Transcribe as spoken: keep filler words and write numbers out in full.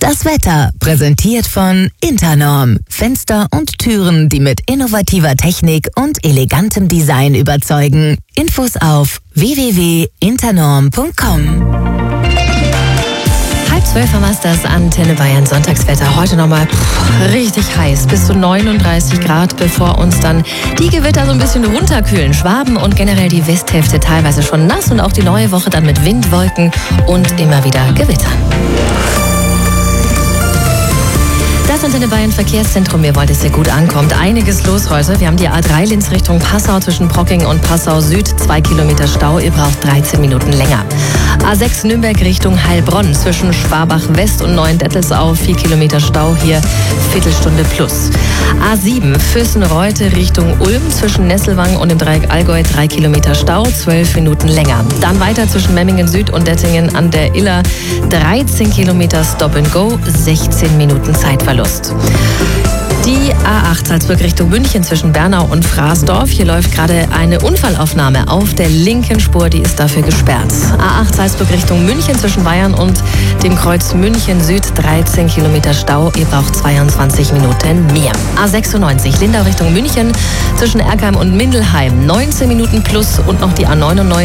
Das Wetter, präsentiert von Internorm. Fenster und Türen, die mit innovativer Technik und elegantem Design überzeugen. Infos auf w w w punkt internorm punkt com. Halb zwölf haben wir das Antenne Bayern Sonntagswetter. Heute nochmal richtig heiß, bis zu neununddreißig Grad, bevor uns dann die Gewitter so ein bisschen runterkühlen. Schwaben und generell die Westhälfte teilweise schon nass und auch die neue Woche dann mit Wind, Wolken und immer wieder Gewittern. Das Antenne Bayern Verkehrszentrum, ihr wollt, dass ihr gut ankommt. Einiges los heute. Wir haben die A drei Linz Richtung Passau zwischen Procking und Passau Süd. Zwei Kilometer Stau, ihr braucht dreizehn Minuten länger. A sechs Nürnberg Richtung Heilbronn zwischen Schwabach West und Neuendettelsau. Vier Kilometer Stau, hier Viertelstunde plus. A sieben Füssen-Reute Richtung Ulm zwischen Nesselwang und dem Dreieck Allgäu. Drei Kilometer Stau, zwölf Minuten länger. Dann weiter zwischen Memmingen Süd und Dettingen an der Iller. dreizehn Kilometer Stop and Go, sechzehn Minuten Zeitverlust. Die A acht Salzburg Richtung München zwischen Bernau und Fraßdorf. Hier läuft gerade eine Unfallaufnahme auf der linken Spur, die ist dafür gesperrt. A acht Salzburg Richtung München zwischen Bayern und dem Kreuz München Süd, dreizehn Kilometer Stau, ihr braucht zweiundzwanzig Minuten mehr. A sechsundneunzig Lindau Richtung München zwischen Erkheim und Mindelheim, neunzehn Minuten plus und noch die A neunundneunzig